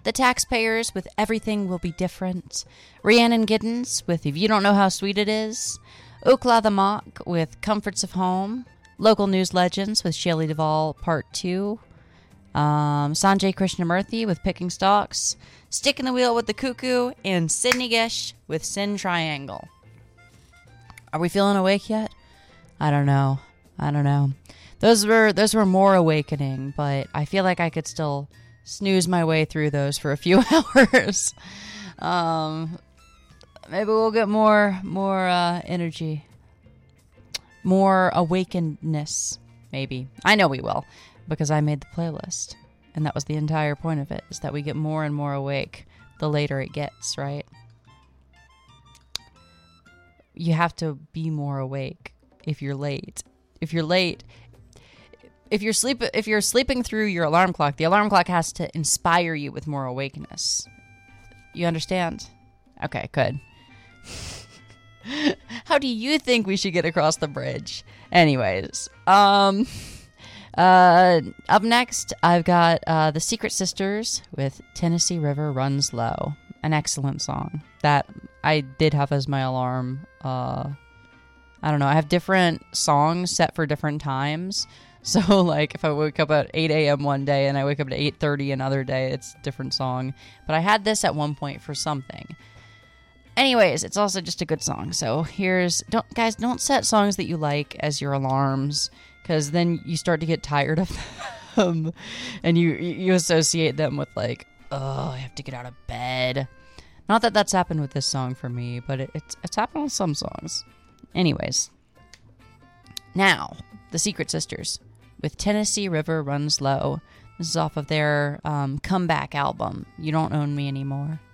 The Taxpayers with Everything Will Be Different. Rhiannon Giddens with If You Don't Know How Sweet It Is. Okla the Mock with Comforts of Home. Local News Legends with Shelley Duvall Part 2. Sanjay Krishnamurthy with Picking Stalks. Stick in the Wheel with The Cuckoo. And Sydney Gish with Sin Triangle. Are we feeling awake yet? I don't know. Those were more awakening, but I feel like I could still snooze my way through those for a few hours. Maybe we'll get more energy, more awakenedness. Maybe I know we will, because I made the playlist, and that was the entire point of it: is that we get more and more awake the later it gets. Right? You have to be more awake if you're late. If you're sleeping through your alarm clock, the alarm clock has to inspire you with more awakeness. You understand? Okay, good. How do you think we should get across the bridge? Anyways, up next, I've got the Secret Sisters with Tennessee River Runs Low. An excellent song that I did have as my alarm. I don't know. I have different songs set for different times. So, like, if I wake up at 8 a.m. one day and I wake up at 8:30 another day, it's a different song. But I had this at one point for something. Anyways, it's also just a good song. So don't set songs that you like as your alarms, because then you start to get tired of them, and you associate them with, like, oh, I have to get out of bed. Not that that's happened with this song for me, but it's happened with some songs. Anyways, now the Secret Sisters with Tennessee River Runs Low. This is off of their comeback album, You Don't Own Me Anymore.